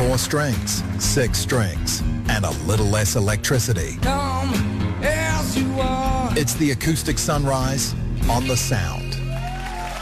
4 strings, 6 strings, and a little less electricity. Come as you are. It's the acoustic sunrise on the Sound.